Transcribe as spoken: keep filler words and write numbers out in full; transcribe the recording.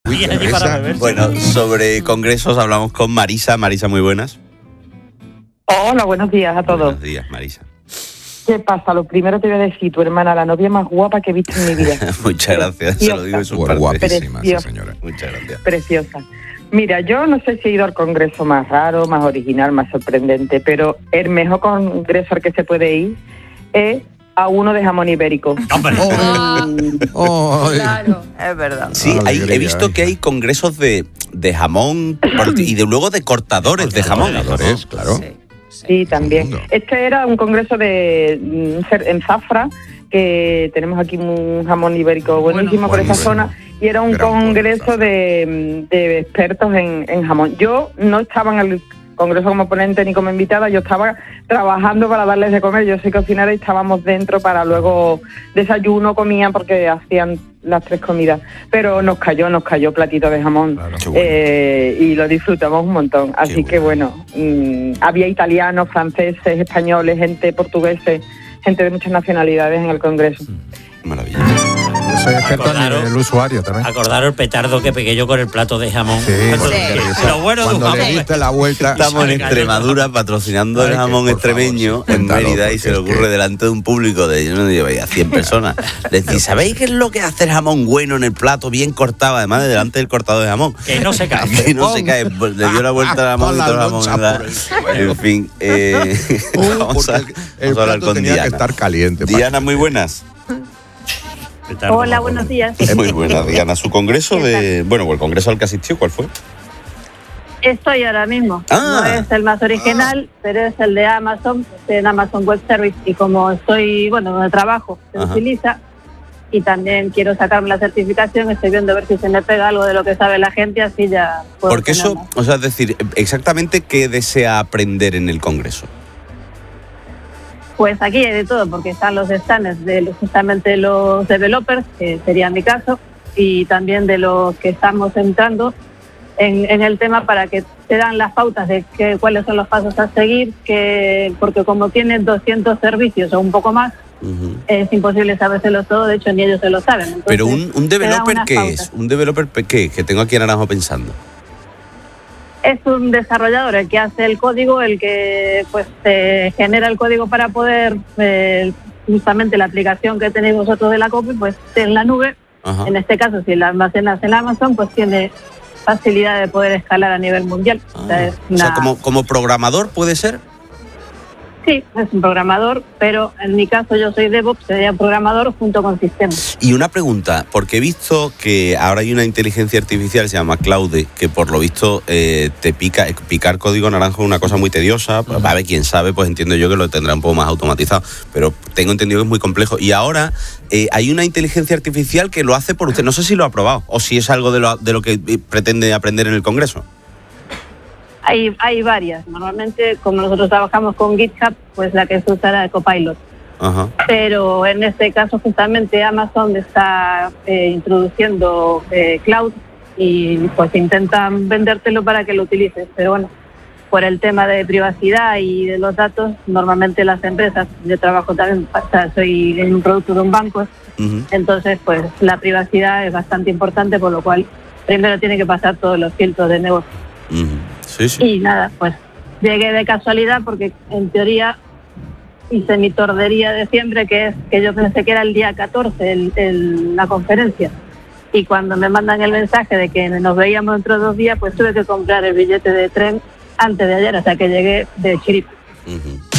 Y allí para beber. Bueno, sobre congresos hablamos con Marisa. Marisa, muy buenas. Hola, buenos días a todos. Buenos días, Marisa. ¿Qué pasa? Lo primero te voy a decir, tu hermana, la novia más guapa que he visto en mi vida. Muchas gracias, se lo digo en su parte. Guapísima esa señora. Muchas gracias. Preciosa. Mira, yo no sé si he ido al congreso más raro, más original, más sorprendente, pero el mejor congreso al que se puede ir es a uno de jamón ibérico. ¡Hombre! Oh, oh, Claro, es verdad. Sí, Ah, hay, alegría, he visto eh. que hay congresos de, de jamón y de luego de cortadores de jamón. Cortadores, claro. Sí, sí. Sí, también. Mundo. Este era un congreso de mm, en Zafra, que tenemos aquí un jamón ibérico buenísimo Bueno, por esa buenísimo. zona, y era un Gran congreso pueblo, de, de expertos en, en jamón. Yo no estaba en el congreso como ponente ni como invitada, yo estaba trabajando para darles de comer. Yo soy cocinera y estábamos dentro para luego desayuno, comían porque hacían las tres comidas, pero nos cayó, nos cayó platito de jamón. Claro. Qué bueno. Eh, y lo disfrutamos un montón. Así Qué que bueno, mmm, había italianos, franceses, españoles, gente portuguesa, gente de muchas nacionalidades en el congreso. Maravilla. Yo soy experto a Acordaros- nivel usuario también. Acordaros el petardo que pegué yo con el plato de jamón. Sí, Cuando- porque que- lo bueno de un cuando le jamón. diste la vuelta. Estamos en Ay, Extremadura patrocinando el Ay, que, jamón por extremeño favor, sí, en cuéntalo, Mérida y porque se le es ocurre que- delante de un público de, yo no digo, a cien personas. Decir, ¿sabéis qué es lo que hace el jamón bueno en el plato, bien cortado, además de delante del cortado de jamón? Que no se cae. Que no se cae, pues, le dio la vuelta al jamón Pon y la todo el jamón. loncha ¿verdad? por el suelo. En fin, eh, Uh, vamos a, porque el vamos a hablar plato con tenía Diana. que estar caliente. Diana, muy buenas. Petardo. Hola, buenos días. Muy buenas, Diana. Su congreso de, bueno, o el congreso al que asistió, ¿cuál fue? Estoy ahora mismo. Ah. No es el más original, pero es el de Amazon, estoy en Amazon Web Service, y como estoy, bueno, donde trabajo, se Ajá. utiliza, y también quiero sacarme la certificación, estoy viendo a ver si se me pega algo de lo que sabe la gente, así ya puedo Porque eso, tenerlo. o sea, es decir, exactamente qué desea aprender en el congreso. Pues aquí hay de todo, porque están los stands de los, justamente los developers, que sería mi caso, y también de los que estamos entrando en, en el tema para que te dan las pautas de que, cuáles son los pasos a seguir, que porque como tienen doscientos servicios o un poco más, Ujú. es imposible sabérselo todo, de hecho ni ellos se lo saben. Entonces, Pero un, un te dan developer, unas ¿qué pautas. es? Un developer, pe- ¿qué? Que tengo aquí en Naranjo pensando. Es un desarrollador el que hace el código, el que pues te genera el código para poder, eh, justamente la aplicación que tenéis vosotros de la copy, pues en la nube. Ajá. En este caso, si la almacenas en Amazon, pues tiene facilidad de poder escalar a nivel mundial. Ah, O sea, es o sea, una- como, como programador puede ser. Sí, es un programador, pero en mi caso yo soy DevOps, sería programador junto con sistemas. Y una pregunta, porque he visto que ahora hay una inteligencia artificial, se llama Claude, que por lo visto eh, te pica, eh, picar código naranjo es una cosa muy tediosa. A ver, quién sabe, pues entiendo yo que lo tendrá un poco más automatizado, pero tengo entendido que es muy complejo. Y ahora eh, hay una inteligencia artificial que lo hace por usted. No sé si lo ha probado o si es algo de lo, de lo que eh, pretende aprender en el Congreso. Hay, hay varias. Normalmente, como nosotros trabajamos con GitHub, pues la que se usa era Copilot. Ajá. Pero en este caso justamente Amazon está eh, introduciendo eh, cloud y pues intentan vendértelo para que lo utilices, pero bueno, por el tema de privacidad y de los datos, normalmente las empresas, yo trabajo también, o sea, soy en un producto de un banco, Ujú. entonces pues la privacidad es bastante importante, por lo cual primero tiene que pasar todos los filtros de negocio. Ujú. Sí, sí. Y nada, pues llegué de casualidad porque en teoría hice mi tordería de siempre, que es que yo pensé que era el día catorce el, el- la conferencia. Y cuando me mandan el mensaje de que nos veíamos dentro de dos días, pues tuve que comprar el billete de tren antes de ayer, o sea que llegué de chiripa. Ujú.